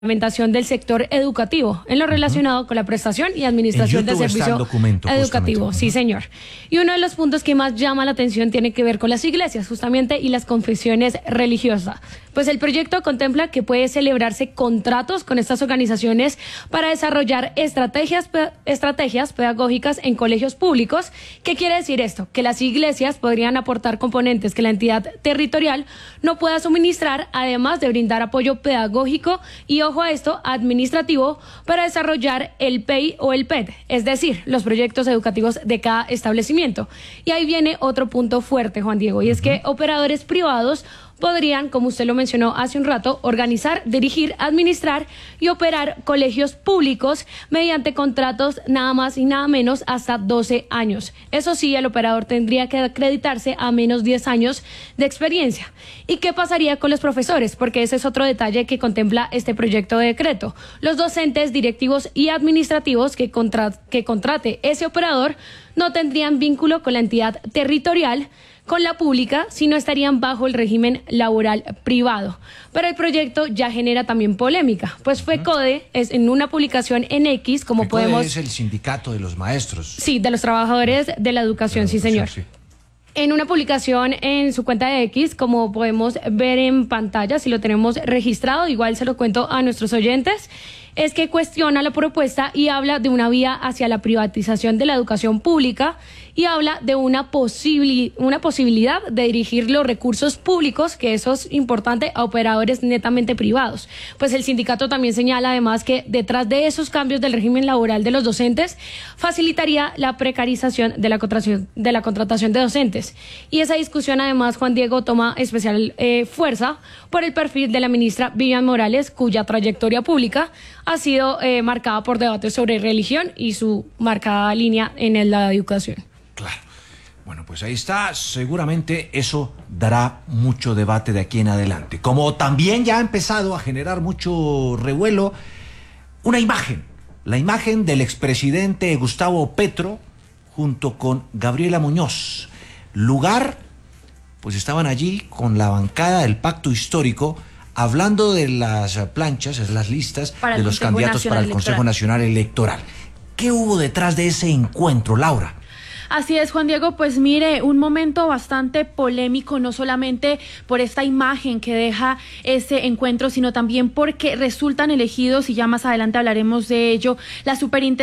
reglamentación del sector educativo en lo relacionado con la prestación y administración del servicio educativo. Sí, señor. Y uno de los puntos que más llama la atención tiene que ver con las iglesias, justamente, y las confesiones religiosas. Pues el proyecto contempla que puede celebrarse contratos con estas organizaciones para desarrollar estrategias pedagógicas en colegios públicos. ¿Qué quiere decir esto? Que las iglesias podrían aportar componentes que la entidad territorial no pueda suministrar, además de brindar apoyo pedagógico y, ojo a esto, administrativo, para desarrollar el PEI o el PET, es decir, los proyectos educativos de cada establecimiento. Y ahí viene otro punto fuerte, Juan Diego, y es que operadores privados podrían, como usted lo mencionó hace un rato, organizar, dirigir, administrar y operar colegios públicos mediante contratos nada más y nada menos hasta 12 años. Eso sí, el operador tendría que acreditarse a menos 10 años de experiencia. ¿Y qué pasaría con los profesores? Porque ese es otro detalle que contempla este proyecto de decreto. Los docentes, directivos y administrativos que contrate ese operador no tendrían vínculo con la entidad territorial, con la pública, sino estarían bajo el régimen laboral privado. Pero el proyecto ya genera también polémica, pues FECODE es en una publicación en X, como FECODE podemos... es el sindicato de los maestros. Sí, de los trabajadores de la educación, sí, señor. Sí. En una publicación en su cuenta de X, como podemos ver en pantalla, si lo tenemos registrado, igual se lo cuento a nuestros oyentes, es que cuestiona la propuesta y habla de una vía hacia la privatización de la educación pública y habla de una posibilidad de dirigir los recursos públicos, que eso es importante, a operadores netamente privados. Pues el sindicato también señala además que detrás de esos cambios del régimen laboral de los docentes facilitaría la precarización de la contratación de docentes. Y esa discusión además, Juan Diego, toma especial fuerza por el perfil de la ministra Vivian Morales, cuya trayectoria pública ha sido marcada por debates sobre religión y su marcada línea en la educación. Claro. Bueno, pues ahí está. Seguramente eso dará mucho debate de aquí en adelante. Como también ya ha empezado a generar mucho revuelo una imagen. La imagen del expresidente Gustavo Petro junto con Gabriela Muñoz. Lugar, pues estaban allí con la bancada del Pacto Histórico hablando de las planchas, es las listas de los candidatos para el Consejo Nacional Electoral. ¿Qué hubo detrás de ese encuentro, Laura? Así es, Juan Diego, pues mire, un momento bastante polémico, no solamente por esta imagen que deja ese encuentro, sino también porque resultan elegidos, y ya más adelante hablaremos de ello, la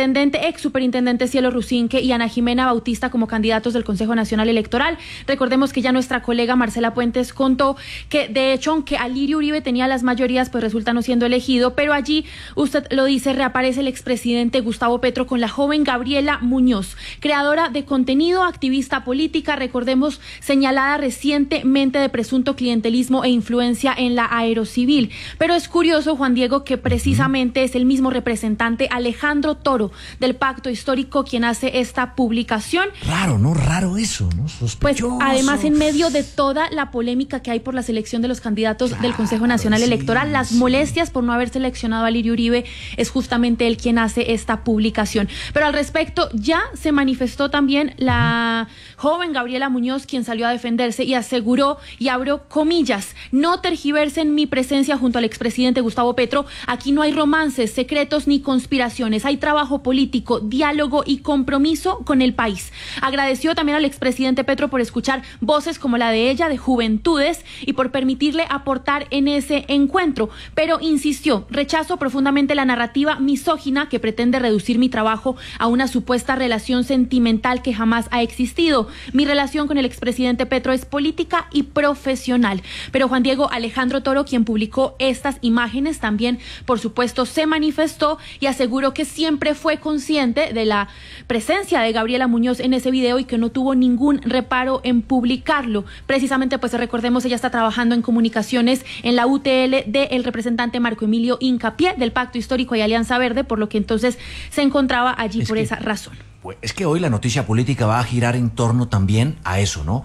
ex superintendente Cielo Rusinque y Ana Jimena Bautista como candidatos del Consejo Nacional Electoral. Recordemos que ya nuestra colega Marcela Puentes contó que, de hecho, aunque Alirio Uribe tenía las mayorías, pues resulta no siendo elegido, pero allí, usted lo dice, reaparece el expresidente Gustavo Petro con la joven Gabriela Muñoz, creadora de contenido, activista política, recordemos, señalada recientemente de presunto clientelismo e influencia en la aerocivil. Pero es curioso, Juan Diego, que precisamente es el mismo representante, Alejandro Toro, del Pacto Histórico, quien hace esta publicación. Raro, ¿no? Raro eso, ¿no? Sospechoso. Pues además, en medio de toda la polémica que hay por la selección de los candidatos del Consejo Nacional Electoral, las molestias por no haber seleccionado a Lirio Uribe, es justamente él quien hace esta publicación. Pero al respecto, ya se manifestó también la joven Gabriela Muñoz, quien salió a defenderse y aseguró, y abro comillas, no tergiversen mi presencia junto al expresidente Gustavo Petro, aquí no hay romances, secretos ni conspiraciones, hay trabajo político, diálogo y compromiso con el país. Agradeció también al expresidente Petro por escuchar voces como la de ella, de juventudes, y por permitirle aportar en ese encuentro, pero insistió, rechazo profundamente la narrativa misógina que pretende reducir mi trabajo a una supuesta relación sentimental que jamás ha existido. Mi relación con el expresidente Petro es política y profesional. Pero Juan Diego, Alejandro Toro, quien publicó estas imágenes, también, por supuesto, se manifestó y aseguró que siempre fue consciente de la presencia de Gabriela Muñoz en ese video y que no tuvo ningún reparo en publicarlo. Precisamente, pues recordemos, ella está trabajando en comunicaciones en la UTL del representante Marco Emilio Hincapié del Pacto Histórico y Alianza Verde, por lo que entonces se encontraba allí por esa razón. Pues es que hoy la noticia política va a girar en torno también a eso, ¿no?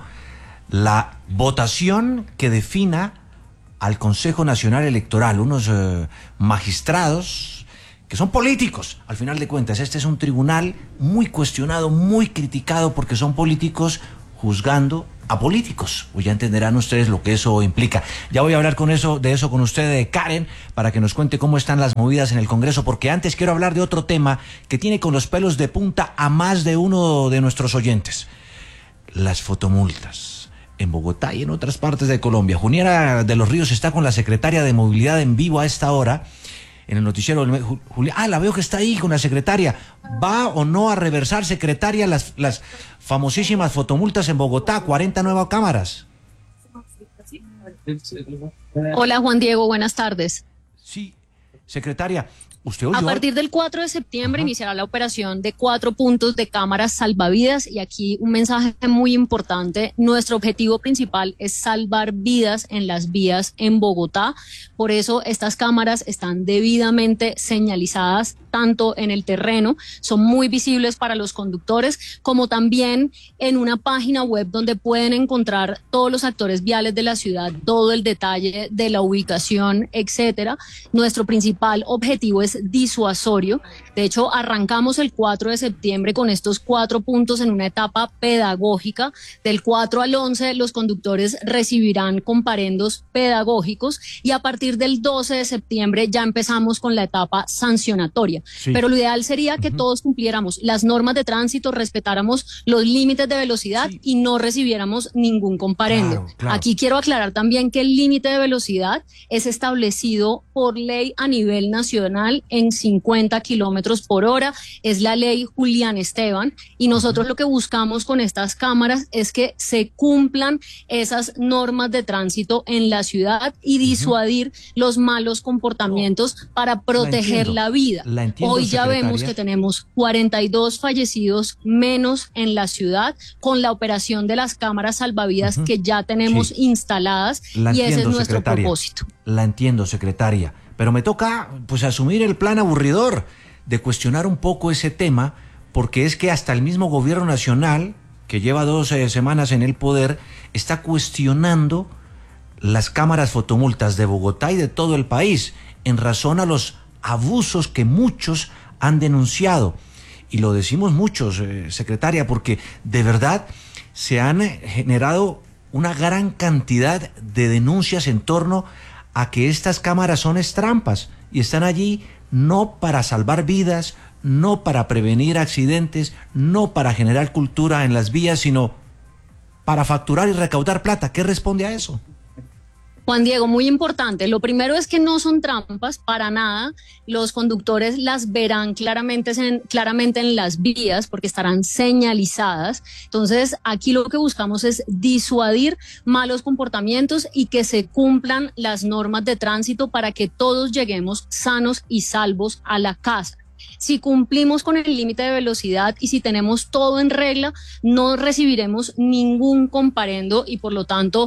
La votación que defina al Consejo Nacional Electoral, unos magistrados que son políticos, al final de cuentas. Este es un tribunal muy cuestionado, muy criticado, porque son políticos juzgando a políticos. Pues ya entenderán ustedes lo que eso implica. Ya voy a hablar de eso con usted, Karen, para que nos cuente cómo están las movidas en el Congreso, porque antes quiero hablar de otro tema que tiene con los pelos de punta a más de uno de nuestros oyentes. Las fotomultas en Bogotá y en otras partes de Colombia. Juliana de los Ríos está con la secretaria de Movilidad en vivo a esta hora en el noticiero. La veo que está ahí con la secretaria. ¿Va o no a reversar, secretaria, las famosísimas fotomultas en Bogotá, 40 nuevas cámaras? Hola, Juan Diego, buenas tardes. Sí, secretaria, ¿usted oyó? A partir del 4 de septiembre iniciará la operación de 4 puntos de cámaras salvavidas, y aquí un mensaje muy importante. Nuestro objetivo principal es salvar vidas en las vías en Bogotá. Por eso estas cámaras están debidamente señalizadas tanto en el terreno, son muy visibles para los conductores, como también en una página web donde pueden encontrar todos los actores viales de la ciudad, todo el detalle de la ubicación, etcétera. Nuestro principal objetivo es disuasorio. De hecho, arrancamos el 4 de septiembre con estos 4 puntos en una etapa pedagógica. Del 4 al 11 los conductores recibirán comparendos pedagógicos, y a partir del 12 de septiembre ya empezamos con la etapa sancionatoria. Sí. Pero lo ideal sería que todos cumpliéramos las normas de tránsito, respetáramos los límites de velocidad y no recibiéramos ningún comparendo. Claro. Aquí quiero aclarar también que el límite de velocidad es establecido por ley a nivel nacional en 50 kilómetros por hora. Es la ley Julián Esteban, y nosotros lo que buscamos con estas cámaras es que se cumplan esas normas de tránsito en la ciudad y disuadir los malos comportamientos para proteger la vida. Hoy ya vemos que tenemos 42 fallecidos menos en la ciudad con la operación de las cámaras salvavidas que ya tenemos instaladas, y ese es nuestro propósito. La entiendo, secretaria, pero me toca pues asumir el plan aburridor de cuestionar un poco ese tema, porque es que hasta el mismo gobierno nacional, que lleva 12 semanas en el poder, está cuestionando las cámaras fotomultas de Bogotá y de todo el país en razón a los abusos que muchos han denunciado. Y lo decimos muchos, secretaria, porque de verdad se han generado una gran cantidad de denuncias en torno a que estas cámaras son trampas y están allí no para salvar vidas, no para prevenir accidentes, no para generar cultura en las vías, sino para facturar y recaudar plata. ¿Qué responde a eso? Juan Diego, muy importante. Lo primero es que no son trampas para nada. Los conductores las verán claramente en las vías porque estarán señalizadas. Entonces, aquí lo que buscamos es disuadir malos comportamientos y que se cumplan las normas de tránsito para que todos lleguemos sanos y salvos a la casa. Si cumplimos con el límite de velocidad y si tenemos todo en regla, no recibiremos ningún comparendo, y por lo tanto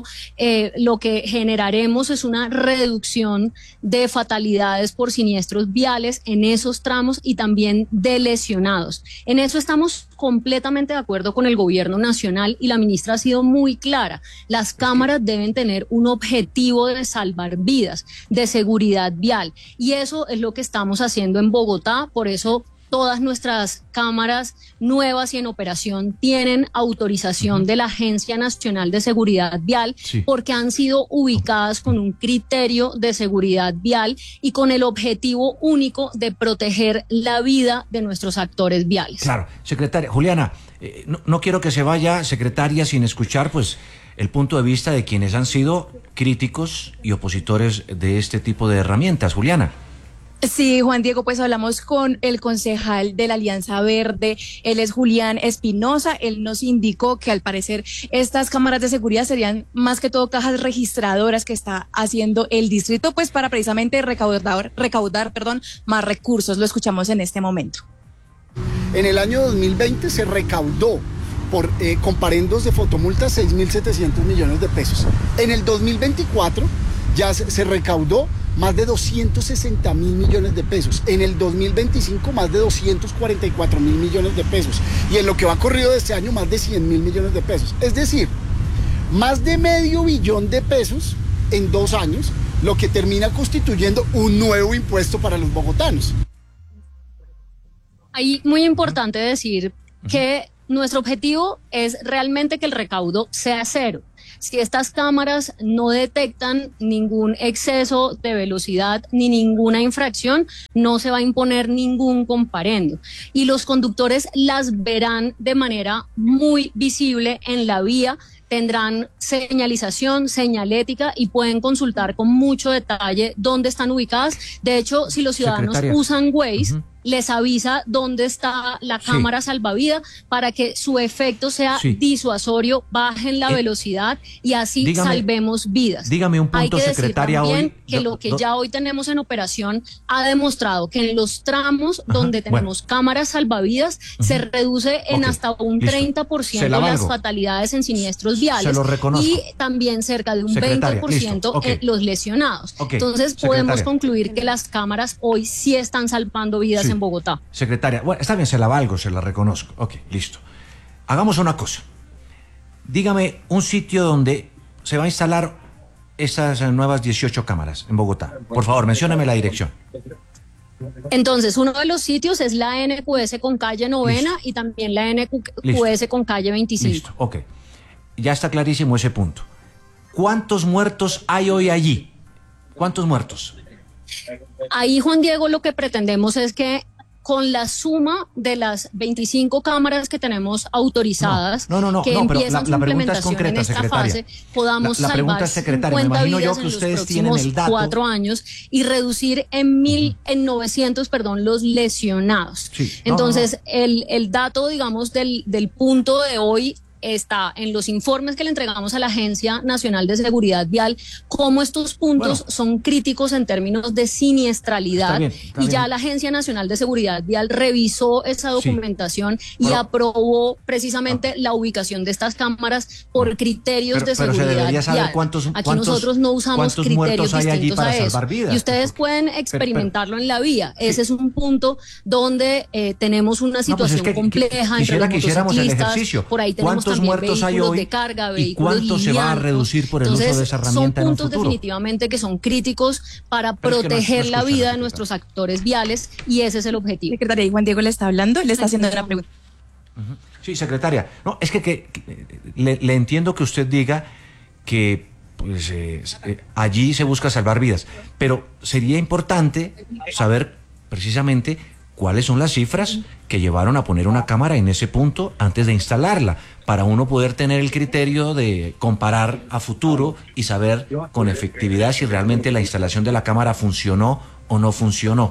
lo que generaremos es una reducción de fatalidades por siniestros viales en esos tramos y también de lesionados. En eso estamos completamente de acuerdo con el gobierno nacional, y la ministra ha sido muy clara. Las cámaras deben tener un objetivo de salvar vidas, de seguridad vial, y eso es lo que estamos haciendo en Bogotá. Por eso todas nuestras cámaras nuevas y en operación tienen autorización de la Agencia Nacional de Seguridad Vial, porque han sido ubicadas con un criterio de seguridad vial y con el objetivo único de proteger la vida de nuestros actores viales. Claro, secretaria. Juliana, no quiero que se vaya, secretaria, sin escuchar pues el punto de vista de quienes han sido críticos y opositores de este tipo de herramientas. Juliana. Sí, Juan Diego, pues hablamos con el concejal de la Alianza Verde, él es Julián Espinosa. Él nos indicó que al parecer estas cámaras de seguridad serían más que todo cajas registradoras que está haciendo el distrito, pues para precisamente recaudar más recursos. Lo escuchamos en este momento. En el año 2020 se recaudó por comparendos de fotomultas 6.700 millones de pesos. En el 2024 ya se recaudó más de 260.000 millones de pesos. En el 2025 más de 244.000 millones de pesos. Y en lo que va corrido de este año más de 100.000 millones de pesos. Es decir, más de $500 millones de pesos en 2 años, lo que termina constituyendo un nuevo impuesto para los bogotanos. Ahí muy importante decir que nuestro objetivo es realmente que el recaudo sea cero. Si estas cámaras no detectan ningún exceso de velocidad ni ninguna infracción, no se va a imponer ningún comparendo. Y los conductores las verán de manera muy visible en la vía, tendrán señalización, señalética y pueden consultar con mucho detalle dónde están ubicadas. De hecho, si los ciudadanos usan Waze, les avisa dónde está la cámara salvavidas para que su efecto sea disuasorio, bajen la velocidad y así salvemos vidas. Dígame un punto, hay que secretaria, decir también hoy que lo que ya hoy tenemos en operación ha demostrado que en los tramos donde tenemos cámaras salvavidas se reduce en hasta un 30% las fatalidades en siniestros viales y también cerca de un 20% los lesionados. Entonces podemos concluir que las cámaras hoy sí están salvando vidas en Bogotá. Secretaria, bueno, está bien, se la valgo, se la reconozco. Ok, listo. Hagamos una cosa. Dígame un sitio donde se va a instalar estas nuevas 18 cámaras en Bogotá. Por favor, mencióname la dirección. Entonces, uno de los sitios es la NQS con calle Novena y también la NQS con calle 25. Listo, ok. Ya está clarísimo ese punto. ¿Cuántos muertos hay hoy allí? ¿Cuántos muertos? Ahí, Juan Diego, lo que pretendemos es que con la suma de las 25 cámaras que tenemos autorizadas, que empiezan su implementación en esta fase, podamos salvar 50 vidas en los próximos 4 años y reducir en 900, los lesionados. Entonces, el dato, digamos, del punto de hoy está en los informes que le entregamos a la Agencia Nacional de Seguridad Vial, cómo estos puntos son críticos en términos de siniestralidad. Está bien. Ya la Agencia Nacional de Seguridad Vial revisó esa documentación y aprobó precisamente la ubicación de estas cámaras por criterios de seguridad vial. Aquí nosotros no usamos criterios distintos a eso. Y ustedes pueden experimentarlo en la vía. Ese es un punto donde tenemos una situación compleja entre los motociclistas. Por ahí tenemos ¿cuántos muertos hay hoy de carga, y cuánto se va a reducir por el uso de esa herramienta en un futuro? Son puntos definitivamente que son críticos para proteger la vida de nuestros actores viales y ese es el objetivo. Secretaria, y Juan Diego le está hablando, le está haciendo una pregunta. Sí, secretaria. No, es que le entiendo que usted diga que pues, allí se busca salvar vidas, pero sería importante saber precisamente cuáles son las cifras que llevaron a poner una cámara en ese punto antes de instalarla, para uno poder tener el criterio de comparar a futuro y saber con efectividad si realmente la instalación de la cámara funcionó o no funcionó.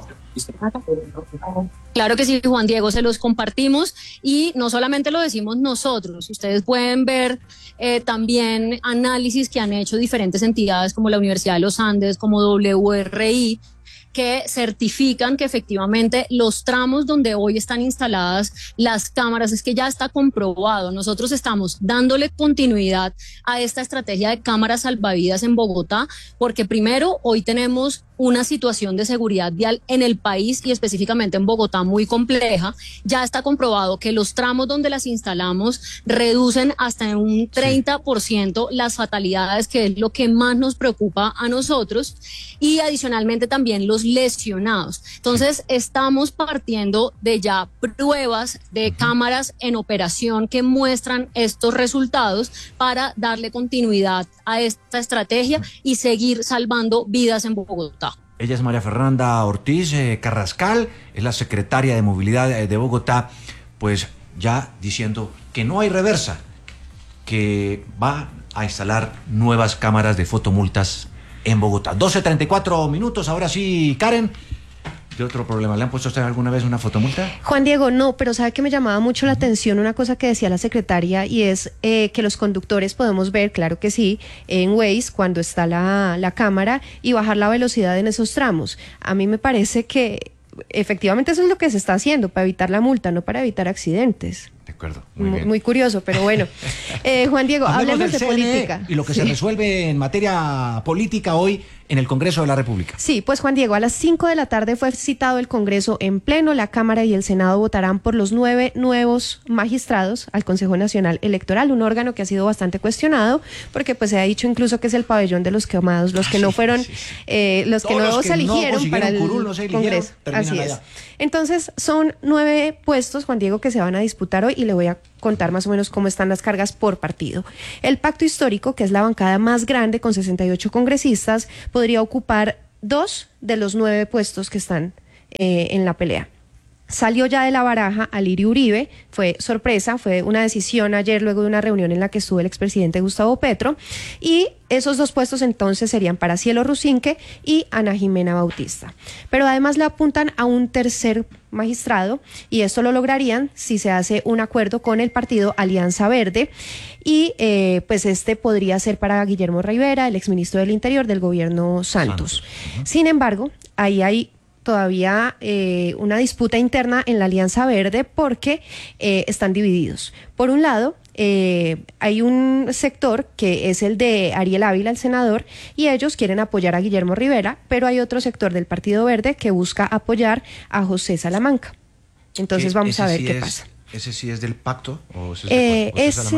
Claro que sí, Juan Diego, se los compartimos y no solamente lo decimos nosotros, ustedes pueden ver también análisis que han hecho diferentes entidades como la Universidad de los Andes, como WRI, que certifican que efectivamente los tramos donde hoy están instaladas las cámaras, es que ya está comprobado. Nosotros estamos dándole continuidad a esta estrategia de cámaras salvavidas en Bogotá, porque primero, hoy tenemos una situación de seguridad vial en el país y específicamente en Bogotá muy compleja. Ya está comprobado que los tramos donde las instalamos reducen hasta en un 30% las fatalidades, que es lo que más nos preocupa a nosotros, y adicionalmente también los lesionados. Entonces estamos partiendo de ya pruebas de cámaras en operación que muestran estos resultados para darle continuidad a esta estrategia y seguir salvando vidas en Bogotá. Ella es María Fernanda Ortiz Carrascal, es la secretaria de Movilidad de Bogotá, pues ya diciendo que no hay reversa, que va a instalar nuevas cámaras de fotomultas en Bogotá. 12:34 minutos, ahora sí, Karen. ¿Qué otro problema? ¿Le han puesto a usted alguna vez una fotomulta? Juan Diego, no, pero sabe que me llamaba mucho la atención una cosa que decía la secretaria, y es que los conductores podemos ver, claro que sí, en Waze cuando está la cámara y bajar la velocidad en esos tramos. A mí me parece que efectivamente eso es lo que se está haciendo para evitar la multa, no para evitar accidentes. De acuerdo, muy bien. Muy curioso, pero bueno. Juan Diego, hablemos de política. Y lo que se resuelve en materia política hoy en el Congreso de la República. Sí, pues Juan Diego, a las 5 de la tarde fue citado el Congreso en pleno. La Cámara y el Senado votarán por los 9 nuevos magistrados al Consejo Nacional Electoral, un órgano que ha sido bastante cuestionado, porque pues se ha dicho incluso que es el pabellón de los quemados, los que no fueron, los que no se eligieron para el Congreso. Así es. Entonces, son 9 puestos, Juan Diego, que se van a disputar hoy, y le voy a contar más o menos cómo están las cargas por partido. El Pacto Histórico, que es la bancada más grande con 68 congresistas, podría ocupar 2 de los 9 puestos que están en la pelea. Salió ya de la baraja Alirio Uribe, fue sorpresa, fue una decisión ayer luego de una reunión en la que estuvo el expresidente Gustavo Petro, y esos 2 puestos entonces serían para Cielo Rusinque y Ana Jimena Bautista. Pero además le apuntan a un tercer magistrado, y esto lo lograrían si se hace un acuerdo con el partido Alianza Verde, y pues este podría ser para Guillermo Rivera, el exministro del Interior del gobierno Santos. Sin embargo, ahí hay todavía una disputa interna en la Alianza Verde porque están divididos. Por un lado, hay un sector que es el de Ariel Ávila, el senador, y ellos quieren apoyar a Guillermo Rivera, pero hay otro sector del Partido Verde que busca apoyar a José Salamanca. Entonces vamos a ver qué pasa. ¿Ese sí es del pacto? ¿O ese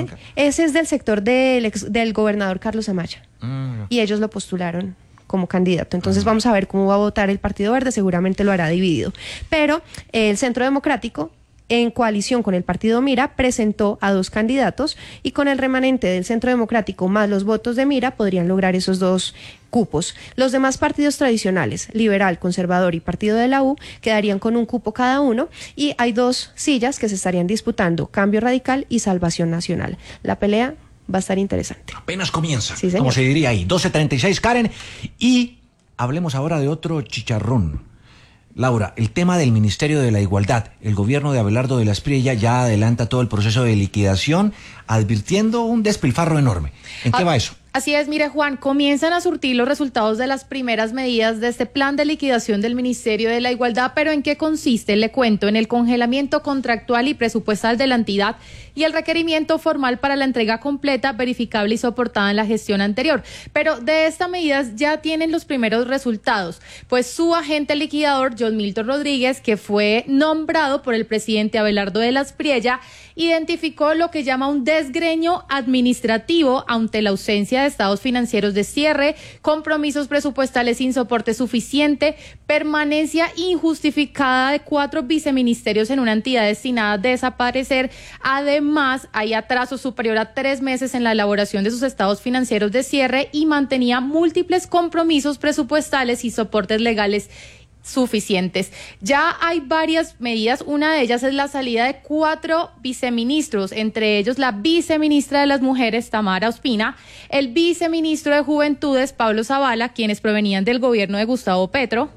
es del sector del gobernador Carlos Amaya. Y ellos lo postularon como candidato. Entonces vamos a ver cómo va a votar el Partido Verde, seguramente lo hará dividido. Pero el Centro Democrático, en coalición con el Partido Mira, presentó a 2 candidatos, y con el remanente del Centro Democrático más los votos de Mira podrían lograr esos 2 cupos. Los demás partidos tradicionales, Liberal, Conservador y Partido de la U, quedarían con un cupo cada uno, y hay 2 sillas que se estarían disputando, Cambio Radical y Salvación Nacional. La pelea va a estar interesante. Apenas comienza, sí, como se diría ahí. 12:36, Karen. Y hablemos ahora de otro chicharrón. Laura, el tema del Ministerio de la Igualdad. El gobierno de Abelardo de la Espriella ya adelanta todo el proceso de liquidación, advirtiendo un despilfarro enorme. ¿En qué va eso? Así es, mire Juan, comienzan a surtir los resultados de las primeras medidas de este plan de liquidación del Ministerio de la Igualdad, pero ¿en qué consiste? Le cuento, en el congelamiento contractual y presupuestal de la entidad y el requerimiento formal para la entrega completa, verificable y soportada en la gestión anterior. Pero de estas medidas ya tienen los primeros resultados, pues su agente liquidador, John Milton Rodríguez, que fue nombrado por el presidente Abelardo de la Espriella, identificó lo que llama un desgreño administrativo ante la ausencia de estados financieros de cierre, compromisos presupuestales sin soporte suficiente, permanencia injustificada de 4 viceministerios en una entidad destinada a desaparecer. Además, hay atraso superior a 3 meses en la elaboración de sus estados financieros de cierre, y mantenía múltiples compromisos presupuestales y soportes legales suficientes. Ya hay varias medidas, una de ellas es la salida de 4 viceministros, entre ellos la viceministra de las Mujeres, Tamara Ospina, el viceministro de Juventudes, Pablo Zavala, quienes provenían del gobierno de Gustavo Petro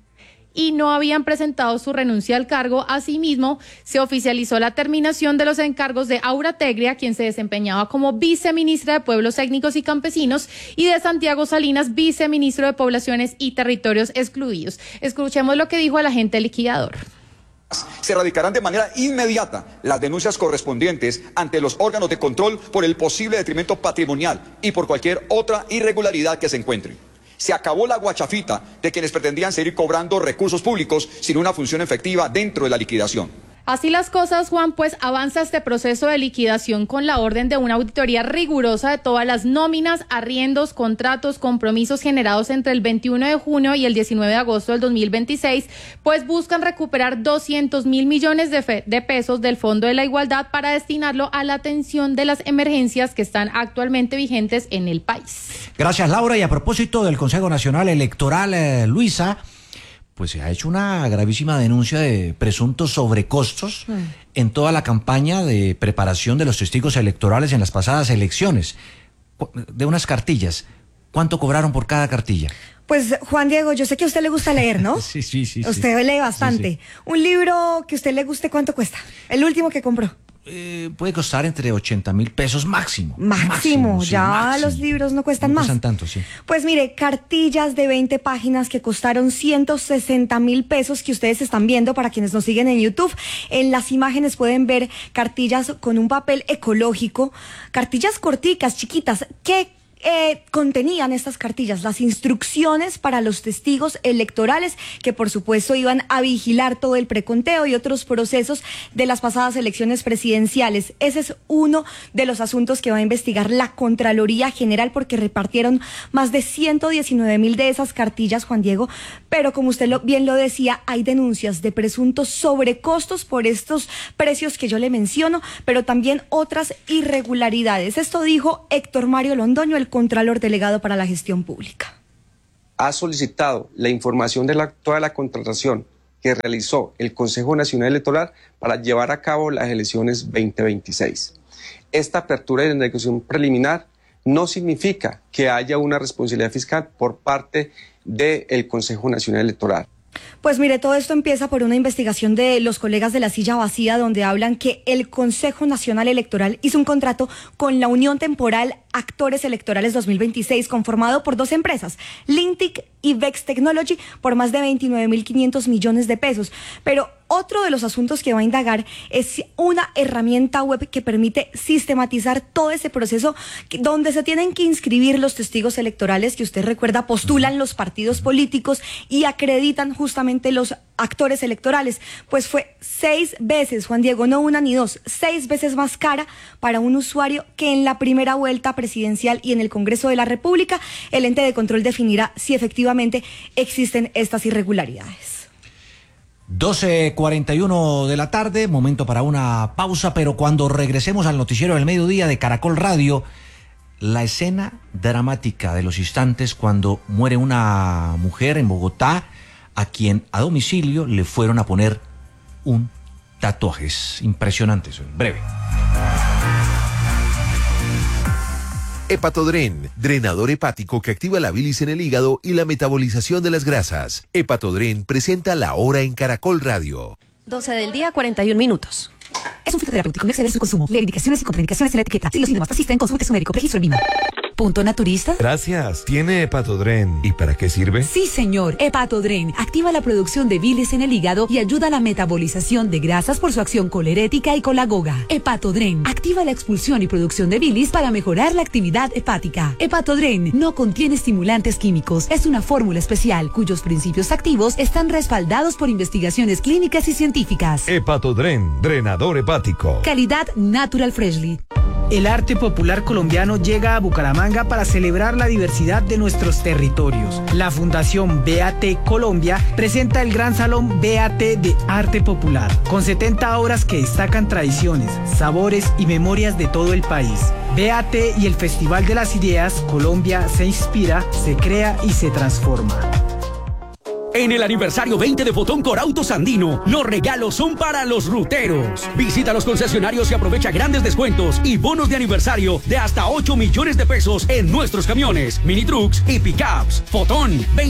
y no habían presentado su renuncia al cargo. Asimismo, se oficializó la terminación de los encargos de Aura Tegria, quien se desempeñaba como viceministra de Pueblos Étnicos y Campesinos, y de Santiago Salinas, viceministro de Poblaciones y Territorios Excluidos. Escuchemos lo que dijo el agente liquidador. Se erradicarán de manera inmediata las denuncias correspondientes ante los órganos de control por el posible detrimento patrimonial y por cualquier otra irregularidad que se encuentre. Se acabó la guachafita de quienes pretendían seguir cobrando recursos públicos sin una función efectiva dentro de la liquidación. Así las cosas, Juan, pues avanza este proceso de liquidación con la orden de una auditoría rigurosa de todas las nóminas, arriendos, contratos, compromisos generados entre el 21 de junio y el 19 de agosto del 2026, pues buscan recuperar 200.000 millones de pesos del Fondo de la Igualdad para destinarlo a la atención de las emergencias que están actualmente vigentes en el país. Gracias, Laura. Y a propósito del Consejo Nacional Electoral, Luisa, pues se ha hecho una gravísima denuncia de presuntos sobrecostos en toda la campaña de preparación de los testigos electorales en las pasadas elecciones, de unas cartillas. ¿Cuánto cobraron por cada cartilla? Pues, Juan Diego, yo sé que a usted le gusta leer, ¿no? Sí. Usted lee bastante. Sí. Un libro que a usted le guste, ¿cuánto cuesta? El último que compró. Puede costar entre 80.000 pesos máximo. Máximo, sí, ya máximo. Los libros no cuestan más. No cuestan tanto, sí. Pues mire, cartillas de 20 páginas que costaron 160.000 pesos, que ustedes están viendo para quienes nos siguen en YouTube. En las imágenes pueden ver cartillas con un papel ecológico, cartillas corticas, chiquitas, que contenían estas cartillas? Las instrucciones para los testigos electorales que por supuesto iban a vigilar todo el preconteo y otros procesos de las pasadas elecciones presidenciales. Ese es uno de los asuntos que va a investigar la Contraloría General, porque repartieron más de 119.000 de esas cartillas, Juan Diego, pero como usted bien lo decía, hay denuncias de presuntos sobrecostos por estos precios que yo le menciono, pero también otras irregularidades. Esto dijo Héctor Mario Londoño, el Contralor Delegado para la Gestión Pública. Ha solicitado la información de toda la contratación que realizó el Consejo Nacional Electoral para llevar a cabo las elecciones 2026. Esta apertura de negociación preliminar no significa que haya una responsabilidad fiscal por parte del Consejo Nacional Electoral. Pues mire, todo esto empieza por una investigación de los colegas de La Silla Vacía, donde hablan que el Consejo Nacional Electoral hizo un contrato con la Unión Temporal Actores Electorales 2026, conformado por 2 empresas, Lintic y Vex Technology, por más de 29.500 millones de pesos. Pero otro de los asuntos que va a indagar es una herramienta web que permite sistematizar todo ese proceso donde se tienen que inscribir los testigos electorales, que usted recuerda, postulan los partidos políticos y acreditan justamente los actores electorales. Pues fue 6 veces, Juan Diego, no una ni dos, 6 veces más cara para un usuario que en la primera vuelta presidencial, y en el Congreso de la República el ente de control definirá si efectivamente existen estas irregularidades. 12:41 de la tarde, momento para una pausa, pero cuando regresemos al noticiero del mediodía de Caracol Radio, la escena dramática de los instantes cuando muere una mujer en Bogotá a quien a domicilio le fueron a poner un tatuaje. Es impresionante eso, en breve. Hepatodren, drenador hepático que activa la bilis en el hígado y la metabolización de las grasas. Hepatodren presenta La Hora en Caracol Radio. 12 del día, 41 minutos. Es un fitoterapéutico, no exceder su consumo. Lee indicaciones y contraindicaciones en la etiqueta. Si los síntomas persisten, consulte a su médico. Registro en Vima. ¿Punto naturista? Gracias. ¿Tiene Hepatodren? ¿Y para qué sirve? Sí, señor. Hepatodren activa la producción de bilis en el hígado y ayuda a la metabolización de grasas por su acción colerética y colagoga. Hepatodren activa la expulsión y producción de bilis para mejorar la actividad hepática. Hepatodren no contiene estimulantes químicos. Es una fórmula especial cuyos principios activos están respaldados por investigaciones clínicas y científicas. Hepatodren, drenador hepático. Calidad Natural Freshly. El arte popular colombiano llega a Bucaramanga para celebrar la diversidad de nuestros territorios. La Fundación BAT Colombia presenta el Gran Salón BAT de Arte Popular, con 70 obras que destacan tradiciones, sabores y memorias de todo el país. BAT y el Festival de las Ideas, Colombia se inspira, se crea y se transforma. En el aniversario 20 de Fotón Corautos Andino, los regalos son para los ruteros. Visita los concesionarios y aprovecha grandes descuentos y bonos de aniversario de hasta 8 millones de pesos en nuestros camiones, mini trucks y pickups. Fotón 20